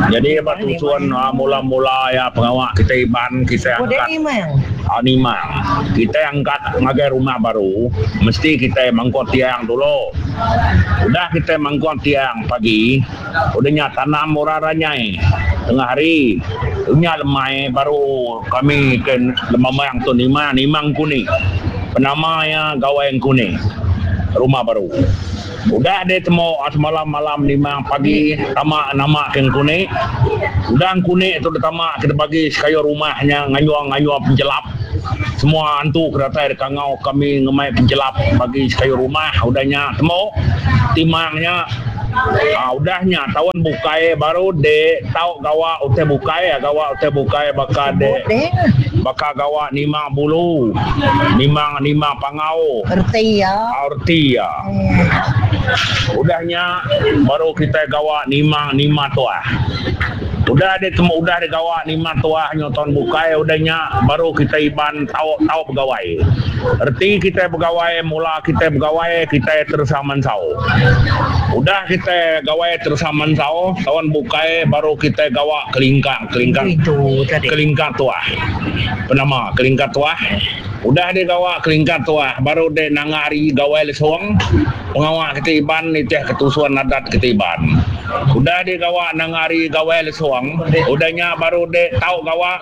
Jadi batusuan mula-mula ya pengawak kita iban kita angkat nimang. Kita angkat ngagai rumah baru, mesti kita mangkot tiang dulu. Udah kita mangkot tiang pagi, udahnya tanam uraranya tengah hari. Unya lemai baru kami ken lemah yang tu nimang kuning. Penamanya gawai yang kuning. Rumah baru. Udah dia temu malam-malam 5 pagi tamak nama keng kuning. Udah kuning itu tamak kita bagi sekaya rumahnya nganyua penjelap. Semua antu kereta di kangau kami ngemai penjelap bagi sekaya rumah. Udahnya temu timangnya. Udahnya tahun bukai baru de tahu gawa ute bukai baka de baka gawa 5 bulu 5 pangau arti ya udahnya baru kita gawa 5 tua. Udah ada temu udah ada gawa 5 tua nyoton bukai udahnya baru kita iban tahu pegawai. Arti kita pegawai mula kita pegawai kita tersaman sau. Udah kita gawai tersaman sau tahun bukai baru kita gawa kelingkang tua. Penama kelingkang tua. Udah dia gawa kelingkang tua baru dia nangari gawai lesong pengawak kita iban ni teh ketusuan adat kita iban. Udah dia gawa nangari gawai lesong udahnya baru dia tahu gawa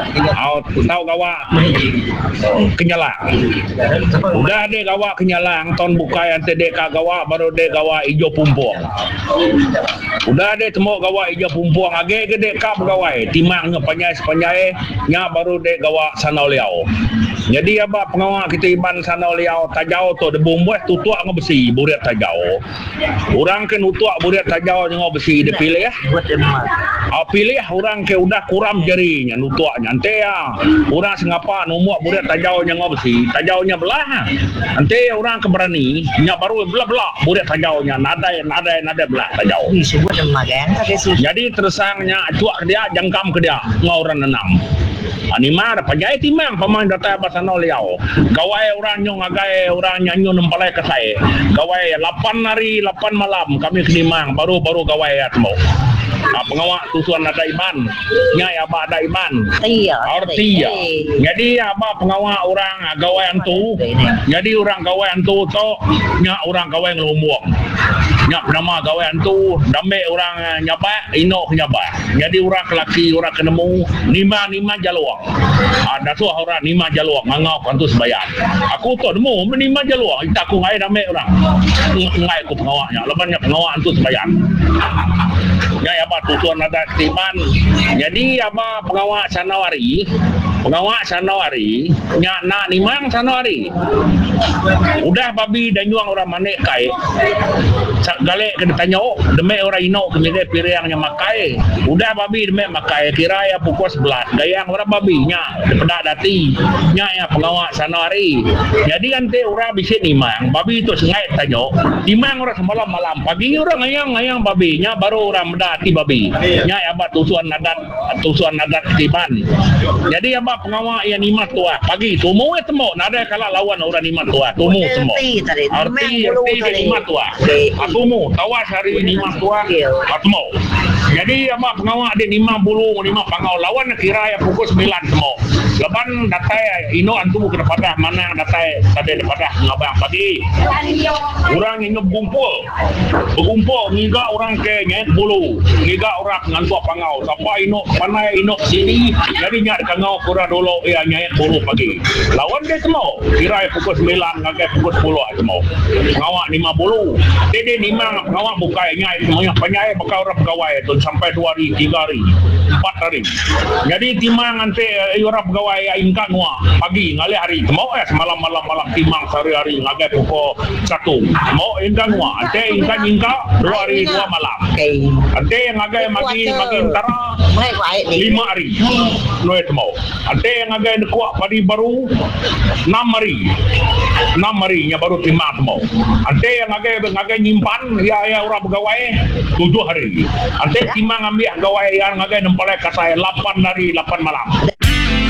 kenyalang. Udah dia gawa kenyalang tahun bukai ante dia gawa baru dia gawa ijo pumpuang. Udah dia temu gawa ijo pumpuang age gede ka pegawai timangnya panjai nya baru dia gawa sanau liau. Jadi apa pengawak kita iban sanau liau tajau tu de bumbuh tutuak ngobesi buriat tajau. Orang kan utuak buriat tajau ngobesi de pilih ya. Pilih orang ke udah kuram jarinya nutuaknya ante ya. Orang sengapa nomok buriat tajau ngobesi tajaunya belah. Ante orang keberani nya baru belah buriat tajaunya nada belah tajau. Jadi tersangnya cuak dia jangkam ke dia ngauran nenam. Animar pajai timang pemain data basano liau. Gawai orang nyong agai orang nyanyo nempalai ke saya. Gawai 8 hari 8 malam kami kenimang baru gawai atmo. Pengawak tusuan ada iman. Nyai apa ada iman. Artiya. Jadi apa pengawak orang gawai antu. Jadi orang gawai antu to nya orang gawai ngelumbung. Nya nama gawai antu dambe orang nyaba ino nyaba. Jadi orang lelaki orang kenemu 5 jaluang. Ada tu orang 5 jaluang ngau kantu sebayar. Aku tu nemu 5 jaluang kita aku ngai dambe orang. Ngai aku pengawaknya. Lebannya pengawak antu sebayar. Ya apa tujuan ada timan. Jadi apa pengawak sanawari nya nak nimang sanawari. Udah babi dan nyuang orang manek kai. Galek kena tanya demi orang ino kemide piriangnya makai. Udah babi demi makai kira ya pukul 11. Gayang orang babi nya depedak dati. Nya ya pengawak sanawari. Jadi ante orang bisik nimang. Babi itu sengai tanya. Nimang orang semalam malam pagi orang ngayang babi nya baru orang mendati babi. Nya ya apa tusuan adat tiban. Jadi apa pengawak yang 5 tua pagi tumu temu nada kala lawan orang 5 tua tumu temu. Arti 5 tua. Atumu tawas hari 5 tua atmu. Jadi apa pengawak dia 5 pangau lawan kira ya pukul 9 temu. Leban datai ino antu ke depan mana datai tadi depan ngabang pagi. Orang yang berkumpul ngiga orang ke nyet bulu, ngiga orang ngantuk pangau. Sampai ino panai ino sini. Jadi nyat kangau kura dulu ya nyet bulu pagi. Lawan dia temu. Kira pukul 9 ngagai pukul 10 temu. Ngawak 5 bulu. Jadi 5 ngawak bukai nyai semuanya penyai bakal orang pegawai tu sampai 2 hari, 3 hari, 4 hari. Jadi timang nanti orang pegawai ingkat nuah pagi ngalih hari mau malam timang sehari-hari ngagai pukul 1 mau ingkat nuah ante ingkat 2 hari 2 malam ante ngagai magi antara 5 hari noet mau ante ngagai kuat padi baru 6 hari nya baru timang mau ante yang ngagai nyimpan ya orang pegawai 7 hari ante timang ambil pegawai yang ngagai nempalai kasai 8 hari 8 malam